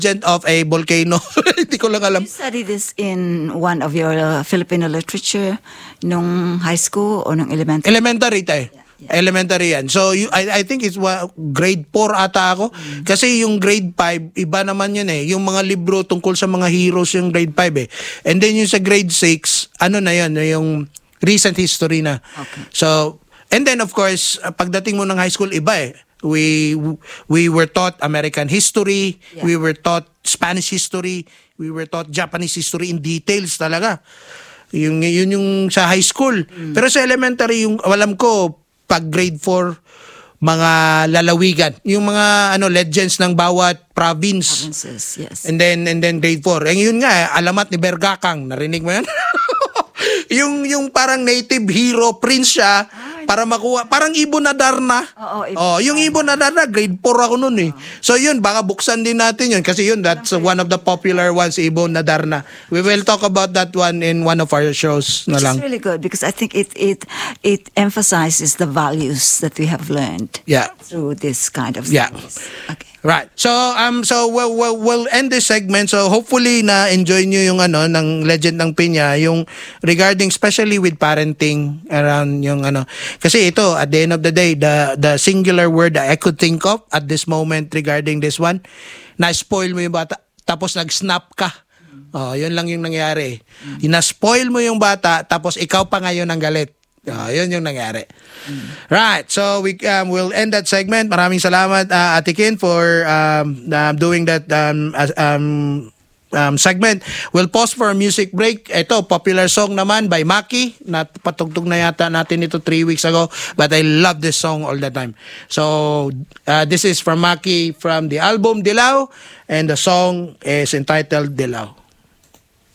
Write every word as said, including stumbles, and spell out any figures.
legend of a volcano. Hindi ko lang alam. You study this in one of your uh, Filipino literature nung high school o nung elementary? Elementary tayo. Yeah, yeah. Elementary yan. So, you, I, I think it's wa- grade four ata ako. Mm. Kasi yung grade five, iba naman yun eh. Yung mga libro tungkol sa mga heroes yung grade five eh. And then yung sa grade six, ano na yun, yung recent history na. Okay. So, and then of course, pagdating mo ng high school, iba eh. We we were taught American history, yeah. We were taught Spanish history, we were taught Japanese history in details talaga. Yung yun yung sa high school. Mm. Pero sa elementary yung alam ko pag grade four mga lalawigan, yung mga ano legends ng bawat province. Provinces, yes. And then and then grade four. Eh yun nga, alamat ni Bergakang, narinig mo yan? yung yung parang native hero prince siya. Para makuha, parang Ibon na Darna. Oo, Ibon oh, yung Ibon na Darna, grade four ako nun eh. So yun, baka buksan din natin yun. Kasi yun, that's one of the popular ones, Ibon na Darna. We will talk about that one in one of our shows na lang. It's really good because I think it it it emphasizes the values that we have learned Yeah. through this kind of Yeah. stories. Okay. Right. So um so we'll, we'll, we'll end this segment. So hopefully na enjoy niyo yung ano ng Legend ng Piña, yung regarding especially with parenting around yung ano. Kasi ito at the end of the day the the singular word that I could think of at this moment regarding this one, na spoil mo yung bata tapos nag-snap ka. Oh, yun lang yung nangyari. Mm. Na-spoil mo yung bata tapos ikaw pa ngayon ang galit. Oh, yun yung nangyari. Mm. Right. So we um, will end that segment. Maraming salamat uh, Ate Kin for um, uh, doing that um, uh, um, um, segment. We'll pause for a music break. Ito, popular song naman by Maki. Napatugtog na yata natin ito three weeks ago. But I love this song all the time. So uh, this is from Maki from the album Dilaw. And the song is entitled Dilaw.